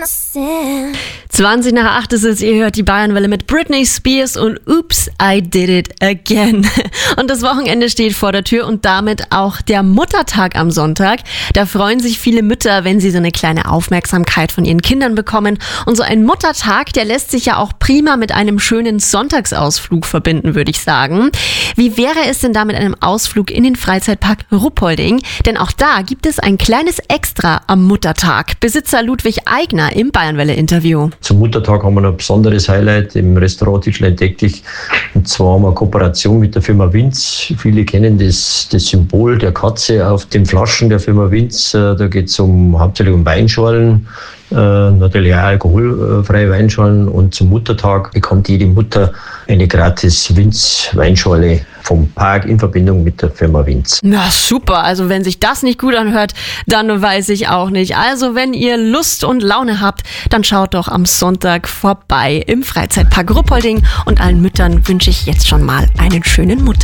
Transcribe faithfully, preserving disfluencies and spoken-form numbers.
zwanzig nach acht ist es, ihr hört die Bayernwelle mit Britney Spears und Oops, I Did It Again. Und das Wochenende steht vor der Tür und damit auch der Muttertag am Sonntag. Da freuen sich viele Mütter, wenn sie so eine kleine Aufmerksamkeit von ihren Kindern bekommen. Und so ein Muttertag, der lässt sich ja auch prima mit einem schönen Sonntagsausflug verbinden, würde ich sagen. Wie wäre es denn da mit einem Ausflug in den Freizeitpark Ruppolding? Denn auch da gibt es ein kleines Extra am Muttertag. Besitzer Ludwig Eigner im Bayernwelle-Interview. Zum Muttertag haben wir noch ein besonderes Highlight im Restaurant Tischlein Deck dich. Und zwar haben wir eine Kooperation mit der Firma Winz. Viele kennen das, das Symbol der Katze auf den Flaschen der Firma Winz. Da geht es um, hauptsächlich um Weinschorlen. Äh, natürlich auch alkoholfreie Weinschorlen, und zum Muttertag bekommt jede Mutter eine gratis Winz-Weinschorle vom Park in Verbindung mit der Firma Winz. Na super, also wenn sich das nicht gut anhört, dann weiß ich auch nicht. Also wenn ihr Lust und Laune habt, dann schaut doch am Sonntag vorbei im Freizeitpark Ruppolding, und allen Müttern wünsche ich jetzt schon mal einen schönen Muttertag.